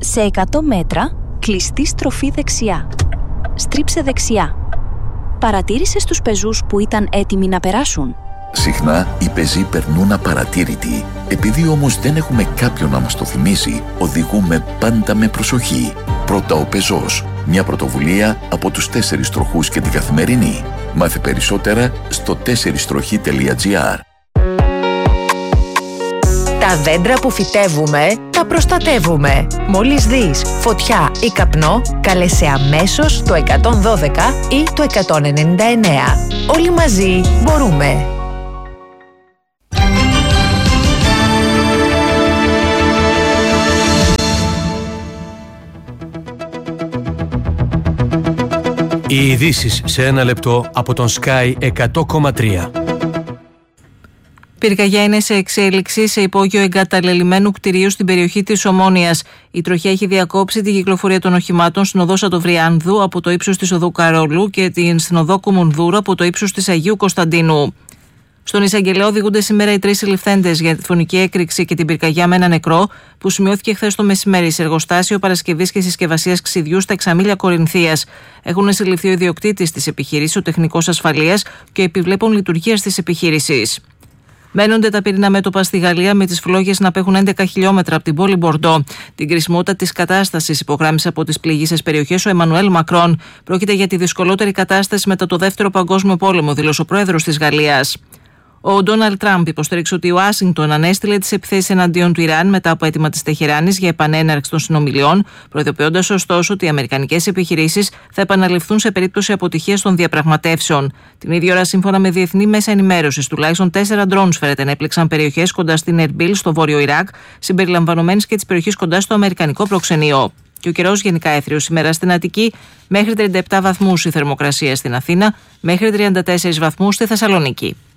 Σε 100 μέτρα, κλειστή στροφή δεξιά. Στρίψε δεξιά. Παρατήρησες τους πεζούς που ήταν έτοιμοι να περάσουν? Συχνά οι πεζοί περνούν απαρατήρητοι. Επειδή όμως δεν έχουμε κάποιον να μας το θυμίσει, οδηγούμε πάντα με προσοχή. Πρώτα ο πεζός. Μια πρωτοβουλία από τους 4 τροχούς και την Καθημερινή. Μάθε περισσότερα στο 4strοχή.gr. Τα δέντρα που φυτεύουμε, τα προστατεύουμε. Μόλις δεις φωτιά ή καπνό, κάλεσε αμέσως το 112 ή το 199. Όλοι μαζί μπορούμε. Οι ειδήσεις σε 1 λεπτό από τον Sky 100,3. Πυρκαγιά είναι σε εξέλιξη σε υπόγειο εγκαταλελειμμένου κτηρίου στην περιοχή της Ομόνοιας. Η τροχιά έχει διακόψει την κυκλοφορία των οχημάτων στην οδό Σατοβριάνδου από το ύψος της οδού Καρόλου και στην οδό Κουμουνδούρου από το ύψος της Αγίου Κωνσταντίνου. Στον εισαγγελέα οδηγούνται σήμερα οι 3 συλληφθέντες για τη φωνική έκρηξη και την πυρκαγιά με ένα νεκρό που σημειώθηκε χθες το μεσημέρι σε εργοστάσιο παρασκευής και συσκευασίας ξυδιού στα Εξαμήλια Κορινθίας. Έχουν συλληφθεί ο ιδιοκτήτης της επιχείρησης, ο τεχνικός ασφαλείας και ο επιβλέπων λειτουργίας της επιχείρησης. Μένονται τα πυρηνά μέτωπα στη Γαλλία με τις φλόγες να απέχουν 11 χιλιόμετρα από την πόλη Μπορντό. Την κρισμότητα της κατάστασης υπογράμμισε από τις πληγείσες περιοχές ο Εμμανουέλ Μακρόν. Πρόκειται για τη δυσκολότερη κατάσταση μετά το Δεύτερο Παγκόσμιο Πόλεμο, δήλωσε ο πρόεδρος της Γαλλίας. Ο Ντόναλντ Τραμπ υποστήριξε ότι η Ουάσιγκτον ανέστειλε τις επιθέσεις εναντίον του Ιράν μετά από αίτημα της Τεχεράνης για επανέναρξη των συνομιλιών, προειδοποιώντας ωστόσο ότι οι αμερικανικές επιχειρήσεις θα επαναληφθούν σε περίπτωση αποτυχίας των διαπραγματεύσεων. Την ίδια ώρα, σύμφωνα με διεθνή μέσα ενημέρωσης, τουλάχιστον 4 ντρόουν φέρεται να έπληξαν περιοχές κοντά στην Ερμπίλ, στο βόρειο Ιράκ, συμπεριλαμβανομένης και της περιοχής κοντά στο αμερικανικό προξενείο. Και ο καιρός γενικά έθριος σήμερα στην Αττική, μέχρι 37 βαθμούς η θερμοκρασία στην Αθήνα, μέχρι 34 βαθμούς στη Θεσσαλονίκη.